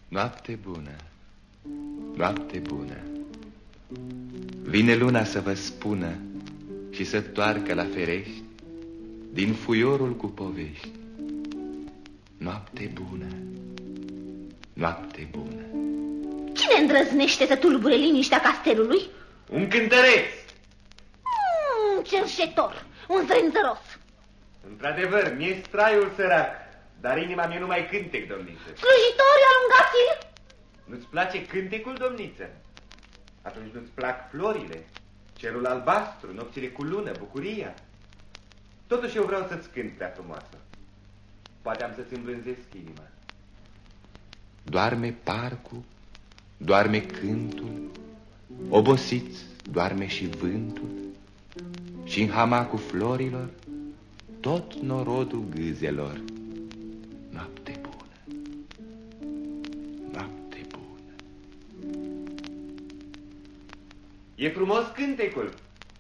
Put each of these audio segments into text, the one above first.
Noapte bună, noapte bună. Vine luna să vă spună și să toarcă la ferești din fuiorul cu povești. Noapte bună, noapte bună. Cine îndrăznește să tulbure liniștea castelului? Un cântăreț. Un cerșetor, un zrânzăros. Într-adevăr, mi-e straiul sărac, dar inima mea nu mai cântec, domniță. Slujitori, alungați-l! Nu-ți place cântecul, domniță? Atunci nu-ți plac florile, cerul albastru, nopțile cu lună, bucuria? Totuși eu vreau să-ți cânt, prea frumoasă. Poate am să-ți îmblânzesc inima. Doarme parcul, doarme cântul, obosiți doarme și vântul, și în hamacul florilor tot norodul gâzelor. Noapte bună, noapte bună. E frumos cântecul.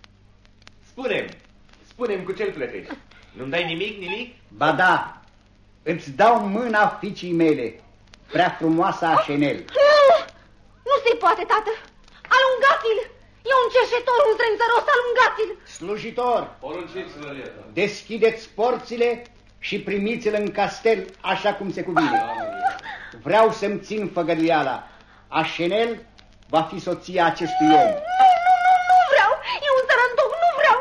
Spune-mi cu ce-l plătești. Nu-mi dai nimic? Ba da, îți dau mâna fiicii mele, prea frumoasa Chanel. Nu se poate, tată. Alungați-l! E un cerșetor, un zrânzăros, alungați-l! Slujitor, porunciți, Loreta. Deschideți porțile și primiți-l în castel așa cum se cuvine. Vreau să-mi țin făgăduiala. Chanel va fi soția acestui om.